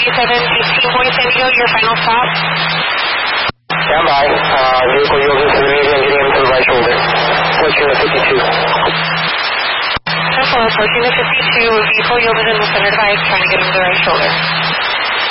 Boise San Diego, your final stop. Stand by. Vehicle yielding to the median, getting into the right shoulder. Approaching the 52. Approaching the 52, vehicle yielded in the center device, trying to get into the right shoulder.